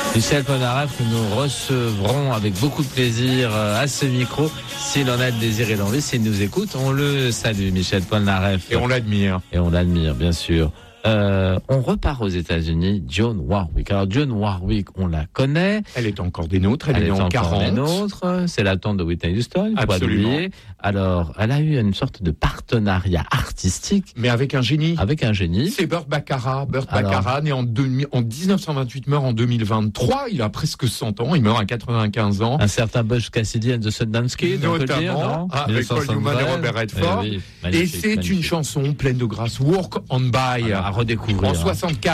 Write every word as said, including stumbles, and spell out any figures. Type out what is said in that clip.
Michel Polnareff, que nous recevrons avec beaucoup de plaisir à ce micro, s'il en a le désir et l'envie, s'il nous écoute. On le salue, Michel Polnareff. Et on l'admire. Et on l'admire, bien sûr. Euh, on repart aux États-Unis, Dionne Warwick. Alors Dionne Warwick, on la connaît. Elle est encore des nôtres, elle, elle est, est en encore quarante. des nôtres. C'est la tante de Whitney Houston, il faut pas Absolument. l'oublier. Alors, elle a eu une sorte de partenariat artistique. Mais avec un génie. Avec un génie. C'est Burt Bacharach. Burt Alors, Bacharach, né en, deux, en dix-neuf cent vingt-huit, meurt en deux mille vingt-trois. Il a presque cent ans. Il meurt à quatre-vingt-quinze ans. Un certain Butch Cassidy and the Sundance Kid, on peut le dire, non ah, avec Paul Newman et Robert Redford. Eh oui, et c'est une chanson pleine de grâce. Walk on By. Alors, à redécouvrir. En soixante-quatre.